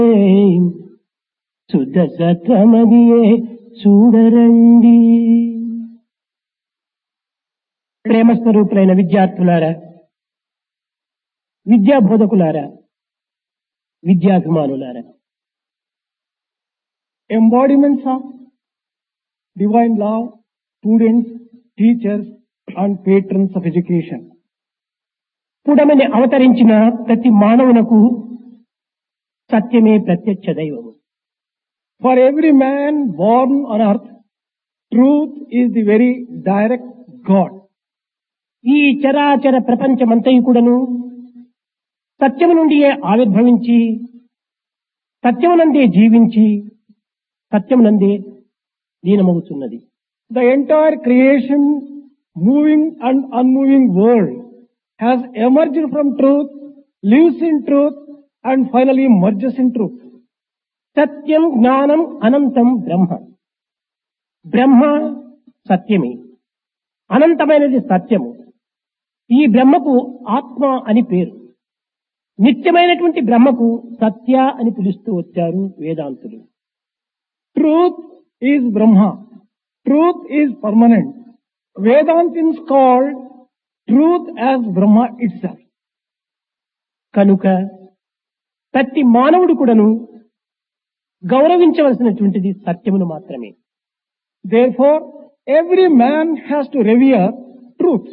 శుద్ధ సత్వమదియే చూడరండి. ప్రేమస్వరూపులైన విద్యార్థులారా, విద్యా బోధకులారా, విద్యాభిమానులారా, embodiments of divine love, students, teachers and patrons of education. పుడమని అవతరించిన ప్రతి మానవునకు సత్యమే ప్రత్యక్ష దైవము. For every man born on earth, truth is the very direct God. ఈ చరాచర ప్రపంచమంతయు కూడాను సత్యము నుండియే ఆవిర్భవించి సత్యమునందే జీవించి సత్యమునందే లీనమవుతున్నది. The entire creation, moving and unmoving world has emerged from truth, lives in truth and finally merges in truth. సత్యం జ్ఞానం అనంతం బ్రహ్మ. బ్రహ్మ సత్యమే, అనంతమైనది సత్యము. ఈ బ్రహ్మకు ఆత్మ అని పేరు. నిత్యమైనటువంటి బ్రహ్మకు సత్య అని పిలుస్తూ వచ్చారు వేదాంతులు. Truth is Brahma. Truth is permanent. Vedantins called truth as Brahma itself. కనుక ప్రతి మానవుడు కూడాను గౌరవించవలసినటువంటిది సత్యమును మాత్రమే. Therefore, every man has to revere truth.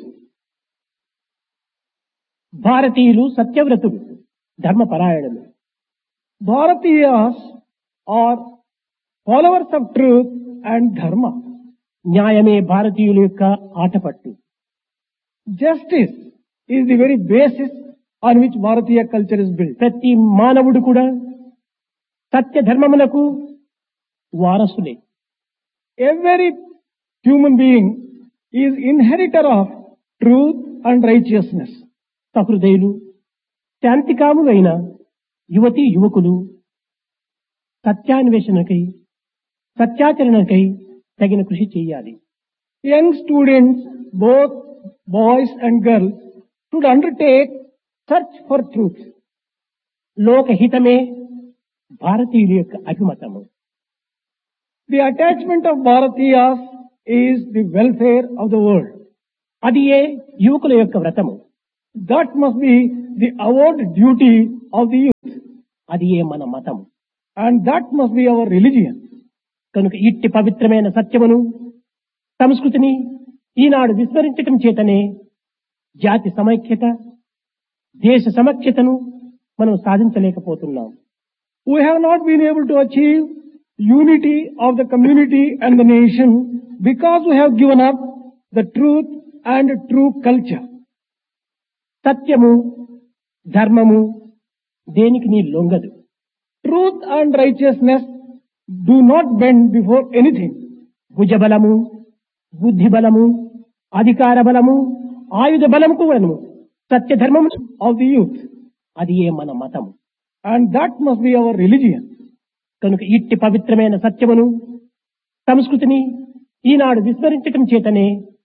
భారతీయులు సత్యవ్రతులు, ధర్మపరాయణులు. Bharatiyas are followers of truth and dharma. న్యాయమే భారతీయుల యొక్క Athapaththu. Justice is the very basis on which Bharatiya culture is built. ప్రతి మానవుడు కూడా సత్య ధర్మములకు వారసులే. Every human being is inheritor of truth and righteousness. సహృదయులు, శాంతికాములైన యువతీ యువకులు సత్యాన్వేషణకై, సత్యాచరణకై తగిన కృషి చేయాలి. Young students, both boys and girls, should undertake search for truth. లోకహితమే భారతీయుల యొక్క అభిమతము. The attachment of Bharatiyas is the welfare of the world. అది ఏ యువకుల యొక్క వ్రతము. That must be the avowed duty of the youth. అది ఏ మన మతము. And that must be our religion. కనుక ఇట్టి పవిత్రమైన సత్యమును, సంస్కృతిని ఈనాడు విస్మరించటం చేతనే జాతి సమైక్యత, దేశ సమైక్యతను మనం సాధించలేకపోతున్నాం. We have not been able to achieve unity of the community and the nation because we have given up the truth and true culture. సత్యము, ధర్మము దేనికి నీ లొంగదు. Truth and righteousness do not bend before anything. భుజబలము, బుద్ధి బలము, అధికార బలము, ఆయుధ బలము కూడాను సత్య ధర్మము Of the youth. అది ఏ మన మతము. And that must be our religion. కనుక ఇట్టి పవిత్రమైన సత్యమును, సంస్కృతిని ఈనాడు విస్మరించటం చేతనే